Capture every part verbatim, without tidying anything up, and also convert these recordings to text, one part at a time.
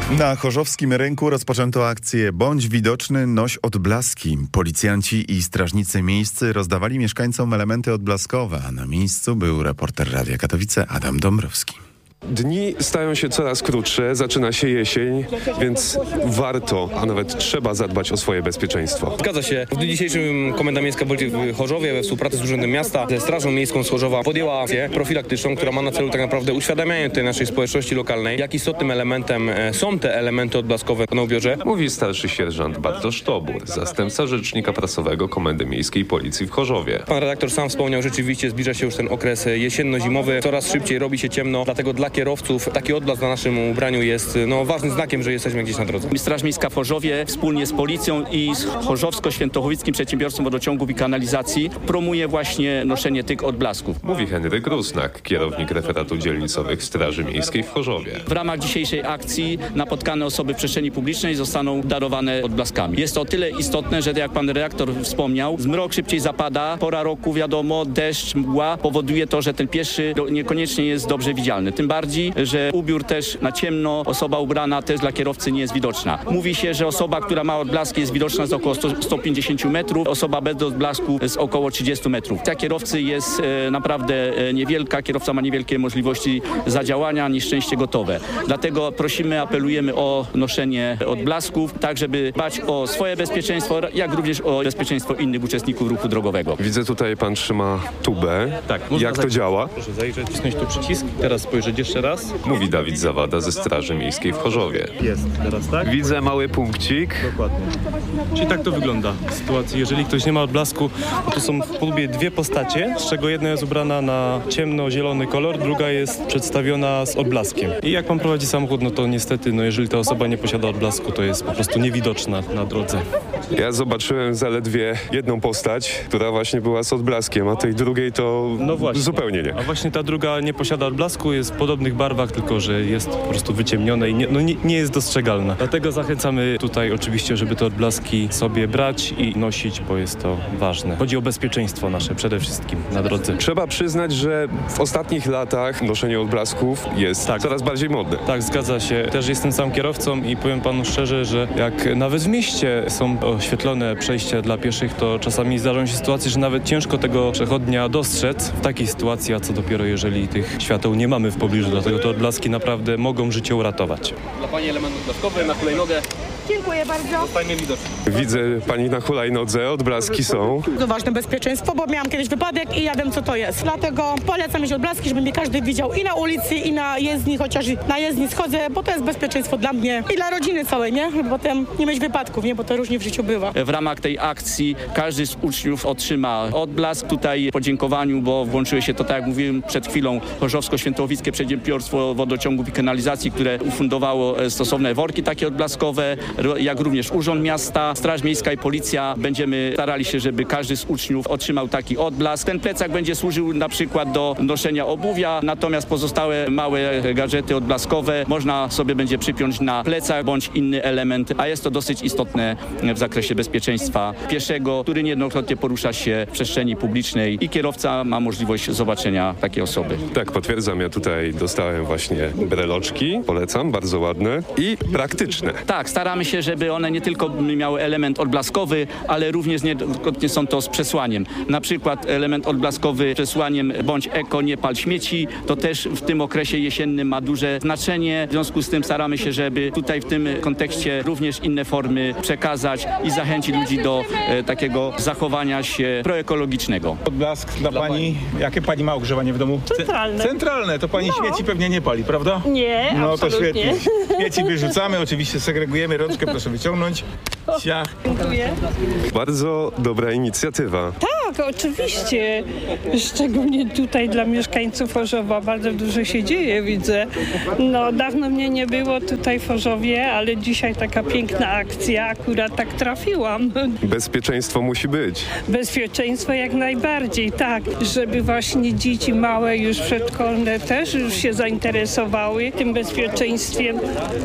Na chorzowskim rynku rozpoczęto akcję Bądź widoczny, noś odblaski. Policjanci i strażnicy miejscy rozdawali mieszkańcom elementy odblaskowe, a na miejscu był reporter Radia Katowice Adam Dąbrowski. Dni stają się coraz krótsze, zaczyna się jesień, więc warto, a nawet trzeba zadbać o swoje bezpieczeństwo. Zgadza się. W dniu dzisiejszym Komenda Miejska Policji w Chorzowie we współpracy z Urzędem Miasta, ze Strażą Miejską z Chorzowa podjęła akcję profilaktyczną, która ma na celu tak naprawdę uświadamianie tej naszej społeczności lokalnej, jak istotnym elementem są te elementy odblaskowe na ubiorze. Mówi starszy sierżant Bartosz Tobur, zastępca rzecznika prasowego Komendy Miejskiej Policji w Chorzowie. Pan redaktor sam wspomniał, rzeczywiście zbliża się już ten okres jesienno-zimowy, coraz szybciej robi się ciemno, dlatego dla kierowców taki odblask na naszym ubraniu jest no, ważnym znakiem, że jesteśmy gdzieś na drodze. Straż Miejska w Chorzowie wspólnie z policją i z Chorzowsko-Świętochowickim Przedsiębiorstwem Wodociągów i Kanalizacji promuje właśnie noszenie tych odblasków. Mówi Henryk Rusnak, kierownik referatu dzielnicowych Straży Miejskiej w Chorzowie. W ramach dzisiejszej akcji napotkane osoby w przestrzeni publicznej zostaną darowane odblaskami. Jest to o tyle istotne, że jak pan redaktor wspomniał, zmrok szybciej zapada, pora roku wiadomo, deszcz, mgła powoduje to, że ten pieszy niekoniecznie jest dobrze widzialny. Tym bardziej, że ubiór też na ciemno, osoba ubrana też dla kierowcy nie jest widoczna. Mówi się, że osoba, która ma odblaski jest widoczna z około sto pięćdziesiąt metrów, osoba bez odblasku z około trzydzieści metrów. Dla kierowcy jest e, naprawdę e, niewielka, kierowca ma niewielkie możliwości zadziałania, nieszczęście gotowe. Dlatego prosimy, apelujemy o noszenie odblasków, tak żeby dbać o swoje bezpieczeństwo, jak również o bezpieczeństwo innych uczestników ruchu drogowego. Widzę tutaj pan trzyma tubę. Tak. Jak to zajrzeć, działa? Proszę zajrzeć, wcisnąć tu przycisk, teraz spojrzeć jeszcze raz. Mówi Dawid Zawada ze Straży Miejskiej w Chorzowie. Jest, teraz tak? Widzę mały punkcik. Dokładnie. Czyli tak to wygląda w sytuacji, jeżeli ktoś nie ma odblasku, to, to są w klubie dwie postacie, z czego jedna jest ubrana na ciemno-zielony kolor, druga jest przedstawiona z odblaskiem. I jak pan prowadzi samochód, no to niestety, no jeżeli ta osoba nie posiada odblasku, to jest po prostu niewidoczna na drodze. Ja zobaczyłem zaledwie jedną postać, która właśnie była z odblaskiem, a tej drugiej to No właśnie. zupełnie nie. A właśnie ta druga nie posiada odblasku, jest w podobnych barwach, tylko że jest po prostu wyciemnione i nie, no nie, nie jest dostrzegalna. Dlatego zachęcamy tutaj oczywiście, żeby te odblaski sobie brać i nosić, bo jest to ważne. Chodzi o bezpieczeństwo nasze przede wszystkim na drodze. Trzeba przyznać, że w ostatnich latach noszenie odblasków jest Tak. coraz bardziej modne. Tak, zgadza się. Też jestem sam kierowcą i powiem panu szczerze, że jak nawet w mieście są oświetlone przejścia dla pieszych, to czasami zdarzają się sytuacje, że nawet ciężko tego przechodnia dostrzec w takiej sytuacji, a co dopiero jeżeli tych świateł nie mamy w pobliżu, dlatego te odblaski naprawdę mogą życie uratować. Dla pani element odblaskowy na hulajnogę. Dziękuję bardzo. Zostajmy widoczni. Widzę pani na hulajnodze, odblaski są. To ważne bezpieczeństwo, bo miałam kiedyś wypadek i ja wiem, co to jest. Dlatego polecam mieć odblaski, żeby mnie każdy widział i na ulicy, i na jezdni, chociaż na jezdni schodzę, bo to jest bezpieczeństwo dla mnie i dla rodziny całej, nie? Żeby potem nie mieć wypadków, nie? Bo to różnie w życiu bywa. W ramach tej akcji każdy z uczniów otrzyma odblask. Tutaj w podziękowaniu, bo włączyły się to, tak jak mówiłem przed chwilą, Chorzowsko-Świętochowickie Przedsiębiorstwo Wodociągów i Kanalizacji, które ufundowało stosowne worki takie odblaskowe, jak również Urząd Miasta, Straż Miejska i Policja. Będziemy starali się, żeby każdy z uczniów otrzymał taki odblask. Ten plecak będzie służył na przykład do noszenia obuwia, natomiast pozostałe małe gadżety odblaskowe można sobie będzie przypiąć na plecak bądź inny element, a jest to dosyć istotne w zakresie bezpieczeństwa pieszego, który niejednokrotnie porusza się w przestrzeni publicznej i kierowca ma możliwość zobaczenia takiej osoby. Tak, potwierdzam, ja tutaj dostałem właśnie breloczki, polecam, bardzo ładne i praktyczne. Tak, staramy się, żeby one nie tylko miały element odblaskowy, ale również niejednokrotnie są to z przesłaniem. Na przykład element odblaskowy z przesłaniem bądź eko, nie pal śmieci, to też w tym okresie jesiennym ma duże znaczenie. W związku z tym staramy się, żeby tutaj w tym kontekście również inne formy przekazać i zachęcić ludzi do e, takiego zachowania się proekologicznego. Odblask dla pani. Jakie pani ma ogrzewanie w domu? Centralne. Centralne. To pani No. śmieci pewnie nie pali, prawda? Nie, No to absolutnie. świetnie. Śmieci wyrzucamy, oczywiście segregujemy, rączkę proszę wyciągnąć. Ciach. Dziękuję. Bardzo dobra inicjatywa. Tak, oczywiście. Szczególnie tutaj dla mieszkańców Chorzowa bardzo dużo się dzieje, widzę. No, dawno mnie nie było tutaj w Chorzowie, ale dzisiaj taka piękna akcja, akurat tak trafiłam. Bezpieczeństwo musi być. Bezpieczeństwo jak najbardziej, tak. Żeby właśnie dzieci małe, już przedszkolne też już się zainteresowały tym bezpieczeństwem.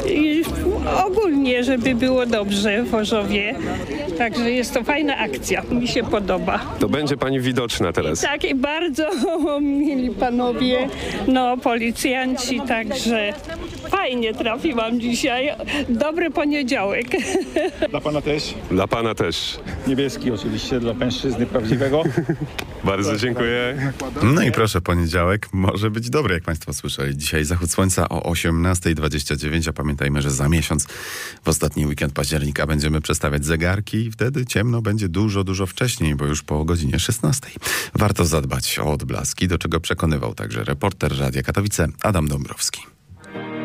I ogólnie, żeby było dobrze w Chorzowie. Także jest to fajna akcja. Mi się podoba. To będzie pani widoczna teraz. Tak, i bardzo mili panowie, no policjanci, także Fajnie trafiłam dzisiaj. Dobry poniedziałek. Dla pana też. Dla pana też. Niebieski oczywiście, dla mężczyzny prawdziwego. Bardzo dziękuję. No i proszę, poniedziałek może być dobry, jak państwo słyszeli. Dzisiaj zachód słońca o osiemnasta dwadzieścia dziewięć, a pamiętajmy, że za miesiąc, w ostatni weekend października, będziemy przestawiać zegarki i wtedy ciemno będzie dużo, dużo wcześniej, bo już po godzinie szesnastej. Warto zadbać o odblaski, do czego przekonywał także reporter Radia Katowice Adam Dąbrowski.